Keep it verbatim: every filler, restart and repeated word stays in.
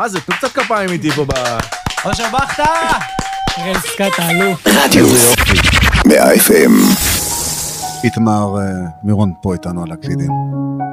מה זה? תנו קצת כפיים איתי פה ב... אושר בכתה! רל סקאט העלו. רדיו מאה אף אם. איתמר מירון פה איתנו על הקלידים.